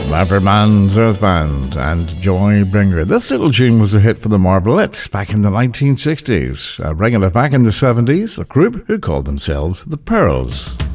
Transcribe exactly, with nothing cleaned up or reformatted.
Manfred Mann's Earth Band and Joy Bringer. This little tune was a hit for the Marvelettes back in the nineteen sixties. Uh, bringing it back in the seventies, a group who called themselves the Pearls.